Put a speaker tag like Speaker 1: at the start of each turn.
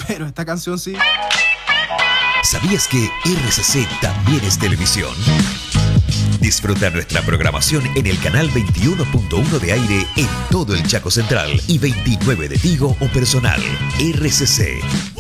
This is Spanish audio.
Speaker 1: pero esta canción sí.
Speaker 2: ¿Sabías que RCC también es televisión? Disfruta nuestra programación en el canal 21.1 de aire en todo el Chaco Central y 29 de Tigo o Personal. RCC,